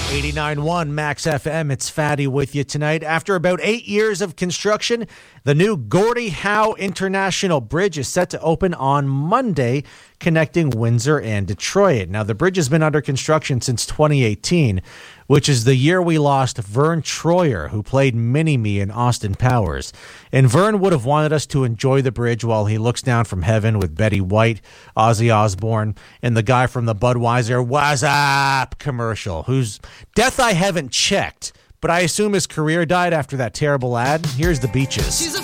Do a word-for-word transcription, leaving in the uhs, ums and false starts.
eighty-nine point one Max F M, it's Fatty with you tonight. After about eight years of construction, the new Gordie Howe International Bridge is set to open on Monday, connecting Windsor and Detroit. Now, the bridge has been under construction since twenty eighteen, which is the year we lost Vern Troyer, who played Mini-Me in Austin Powers. And Vern would have wanted us to enjoy the bridge while he looks down from heaven with Betty White, Ozzy Osbourne, and the guy from the Budweiser What's Up commercial, whose death I haven't checked, but I assume his career died after that terrible ad. Here's the Beaches. She's a